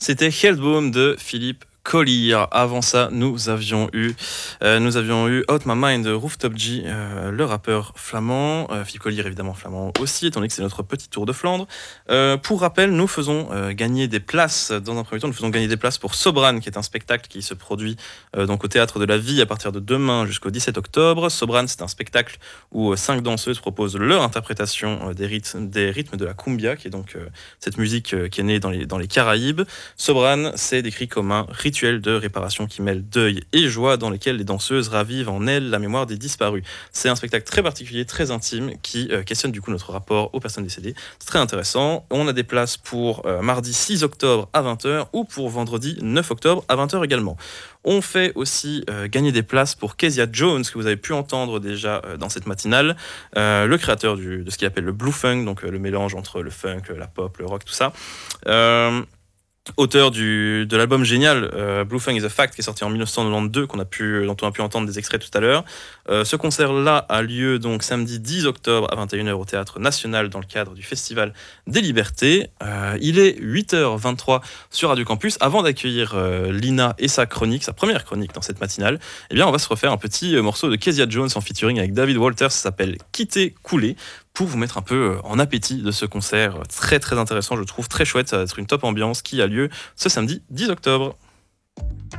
C'était Heldboom de Philippe Collier. Avant ça, nous avions eu Out My Mind de Rooftop G, le rappeur flamand. Philippe Collier, évidemment flamand aussi, étant donné que c'est notre petit tour de Flandre. Pour rappel, nous faisons gagner des places, dans un premier temps, nous faisons gagner des places pour Sobran, qui est un spectacle qui se produit donc au Théâtre de la Vie à partir de demain jusqu'au 17 octobre. Sobran, c'est un spectacle où 5 danseuses proposent leur interprétation des rythmes de la cumbia, qui est donc cette musique qui est née dans les Caraïbes. Sobran, c'est décrit comme un rituel de réparation qui mêle deuil et joie, dans lequel les danseuses ravivent en elles la mémoire des disparus. C'est un spectacle très particulier, très intime, qui questionne du coup notre rapport aux personnes décédées. C'est très intéressant. On a des places pour mardi 6 octobre à 20h ou pour vendredi 9 octobre à 20h également. On fait aussi gagner des places pour Kezia Jones, que vous avez pu entendre déjà dans cette matinale, le créateur de ce qu'il appelle le Blue Funk, donc le mélange entre le funk, la pop, le rock, tout ça. Auteur de l'album génial Blue Funk is a Fact, qui est sorti en 1992, dont on a pu entendre des extraits tout à l'heure. Ce concert-là a lieu donc samedi 10 octobre à 21h au Théâtre National dans le cadre du Festival des Libertés. Il est 8h23 sur Radio Campus. Avant d'accueillir Lina et sa première chronique dans cette matinale, eh bien on va se refaire un petit morceau de Kezia Jones en featuring avec David Walters. Ça s'appelle Quitter, couler, pour vous mettre un peu en appétit de ce concert très très intéressant, je trouve très chouette. Ça va être une top ambiance qui a lieu ce samedi 10 octobre.